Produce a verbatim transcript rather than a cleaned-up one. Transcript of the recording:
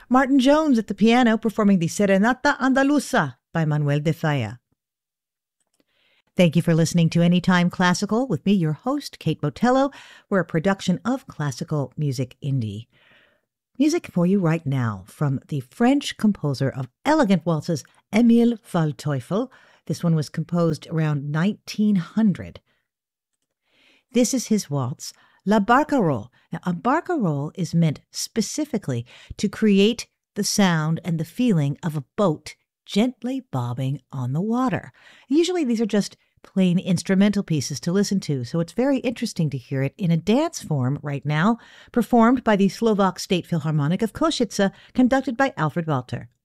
Martin Jones at the piano performing the Serenata Andaluza by Manuel de Falla. Thank you for listening to Anytime Classical with me, your host, Kate Botello. We're a production of Classical Music Indie. Music for you right now from the French composer of elegant waltzes, Émile Waldteufel. This one was composed around nineteen hundred. This is his waltz, La Barcarolle. Now, a barcarolle is meant specifically to create the sound and the feeling of a boat gently bobbing on the water. Usually these are just plain instrumental pieces to listen to, so it's very interesting to hear it in a dance form right now, performed by the Slovak State Philharmonic of Košice, conducted by Alfred Walter.